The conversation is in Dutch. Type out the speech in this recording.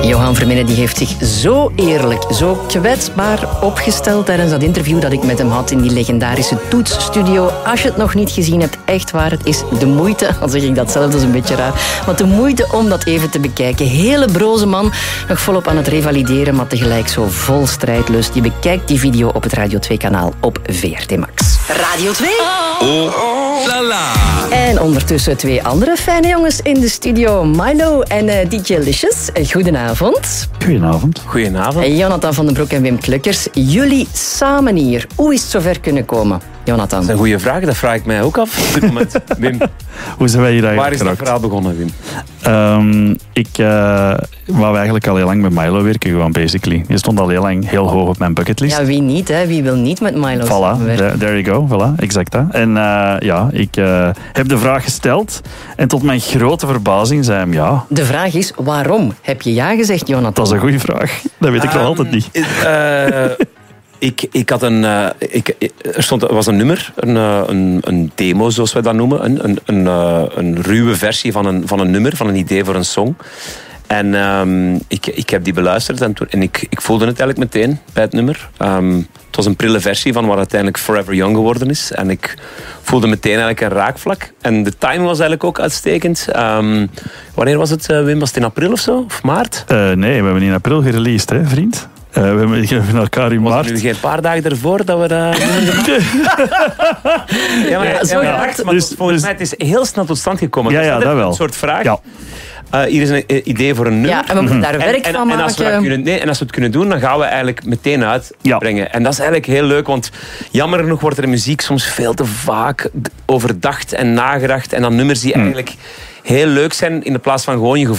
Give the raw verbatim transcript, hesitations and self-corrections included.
Johan Vermenne die heeft zich zo eerlijk, zo kwetsbaar opgesteld tijdens dat interview dat ik met hem had in die legendarische Toetsstudio. Als je het nog niet gezien hebt, echt waar, het is de moeite, al zeg ik dat zelf, dat is een beetje raar, maar de moeite om dat even te bekijken. Hele broze man, nog volop aan het revalideren, maar tegelijk zo vol strijdlust. Je bekijkt die video op het Radio twee kanaal op V R T Max. Radio twee. Oh, oh, la la. En ondertussen twee andere fijne jongens in de studio. Milo en uh, D J Licious. Goedenavond. Goedenavond. Goedenavond. En Jonathan van den Broek en Wim Klukkers. Jullie samen hier. Hoe is het zover kunnen komen, Jonathan? Dat is een goede vraag, dat vraag ik mij ook af op dit moment. Wim, Hoe zijn wij hier eigenlijk waar is dat geraakt? verhaal begonnen, Wim? Um, ik uh, wou eigenlijk al heel lang met Milo werken, gewoon basically. Je stond al heel lang heel hoog op mijn bucketlist. Ja, wie niet, hè? Wie wil niet met Milo Voilà, samenwerken? there, there you go, voilà, exact dat. En uh, ja, ik uh, heb de vraag gesteld en tot mijn grote verbazing zei hem ja. De vraag is, waarom heb je ja gezegd, Jonathan? Dat is een goede vraag. Dat weet ik nog Um, altijd niet. Uh, ik, ik had een... Uh, ik, er stond, er was een nummer, een, uh, een, een demo, zoals wij dat noemen. Een, een, een, uh, een ruwe versie van een, van een nummer, van een idee voor een song. En um, ik, ik heb die beluisterd en, toen, en ik, ik voelde het eigenlijk meteen bij het nummer. Um, het was een prille versie van wat uiteindelijk Forever Young geworden is. En ik voelde meteen eigenlijk een raakvlak. En de timing was eigenlijk ook uitstekend. Um, wanneer was het, uh, Wim? Was het in april of zo? Of maart? Uh, nee, we hebben in april gereleased, hè, vriend. Uh, we hebben we hebben elkaar in Was maart. het nu geen paar dagen ervoor dat we dat... ja, maar, Ja, zo ja, maar, hard. maar Dus- volgens dus- mij het is heel snel tot stand gekomen. Ja, Dus ja, dat is dat wel. Een soort vraag. Ja. Uh, hier is een uh, idee voor een nummer. Ja, en we moeten daar werk En, van en, en, als we dat maken. kunnen, nee, en als we het kunnen doen, dan gaan we eigenlijk meteen uitbrengen. Ja. En dat is eigenlijk heel leuk, want jammer genoeg wordt er in muziek soms veel te vaak overdacht en nagedacht. En dan nummers die eigenlijk heel leuk zijn, in de plaats van gewoon je gevoel